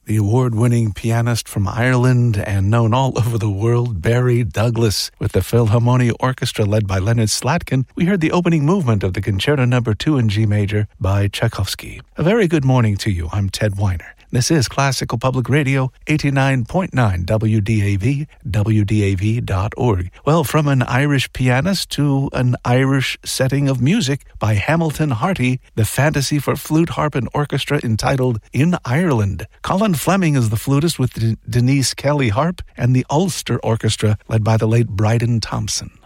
the award-winning pianist from Ireland and known all over the world, Barry Douglas. With the Philharmonia Orchestra led by Leonard Slatkin, we heard the opening movement of the Concerto No. 2 in G major by Tchaikovsky. A very good morning to you. I'm Ted Weiner. This is Classical Public Radio, 89.9 WDAV, WDAV.org. Well, from an Irish pianist to an Irish setting of music by Hamilton Harty, the fantasy for flute, harp, and orchestra entitled In Ireland. Colin Fleming is the flutist with Denise Kelly harp and the Ulster Orchestra led by the late Bryden Thompson.